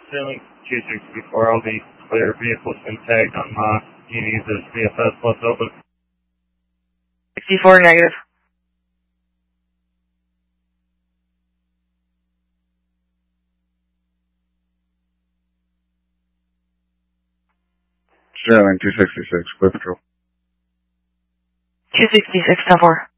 Sterling 264, I'll be clear. Vehicle's been tagged on ED. The CFS plus open. 64 negative. Sterling 266, clear patrol. 266, 10-4.